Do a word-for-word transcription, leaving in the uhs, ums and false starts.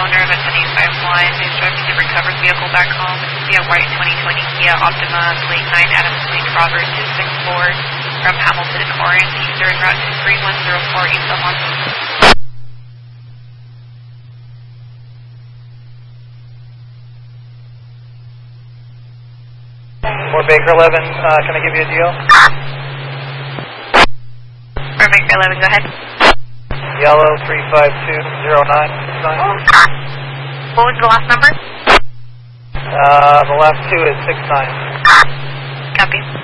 owner of a ten eight five one is driving the recovered vehicle back home. This will be a white twenty twenty Kia Optima, plate nine Adams Lake Proverb two six four from Hamilton, Orange. User en route to three one zero four East Belmont. For Baker eleven, uh, can I give you a deal? For Baker eleven, go ahead. Yellow three five two zero nine six nine. What was the last number? Uh, the last two is six nine. Copy.